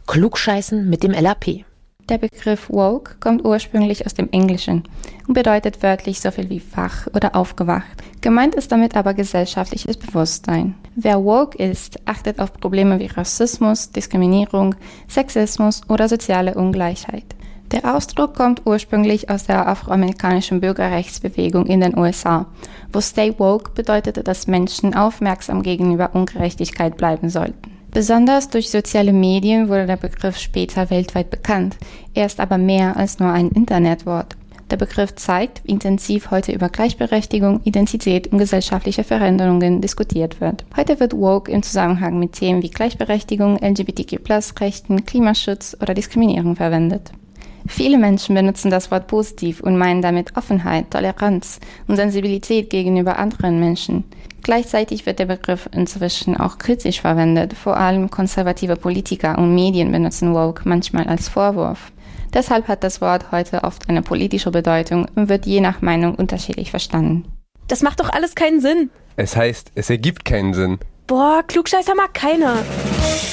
Klugscheißen mit dem LAP. Der Begriff woke kommt ursprünglich aus dem Englischen und bedeutet wörtlich so viel wie wach oder aufgewacht. Gemeint ist damit aber gesellschaftliches Bewusstsein. Wer woke ist, achtet auf Probleme wie Rassismus, Diskriminierung, Sexismus oder soziale Ungleichheit. Der Ausdruck kommt ursprünglich aus der afroamerikanischen Bürgerrechtsbewegung in den USA, wo Stay Woke bedeutete, dass Menschen aufmerksam gegenüber Ungerechtigkeit bleiben sollten. Besonders durch soziale Medien wurde der Begriff später weltweit bekannt. Er ist aber mehr als nur ein Internetwort. Der Begriff zeigt, wie intensiv heute über Gleichberechtigung, Identität und gesellschaftliche Veränderungen diskutiert wird. Heute wird woke im Zusammenhang mit Themen wie Gleichberechtigung, LGBTQ+-Rechten, Klimaschutz oder Diskriminierung verwendet. Viele Menschen benutzen das Wort positiv und meinen damit Offenheit, Toleranz und Sensibilität gegenüber anderen Menschen. Gleichzeitig wird der Begriff inzwischen auch kritisch verwendet. Vor allem konservative Politiker und Medien benutzen woke manchmal als Vorwurf. Deshalb hat das Wort heute oft eine politische Bedeutung und wird je nach Meinung unterschiedlich verstanden. Das macht doch alles keinen Sinn. Es heißt, es ergibt keinen Sinn. Boah, Klugscheißer mag keiner.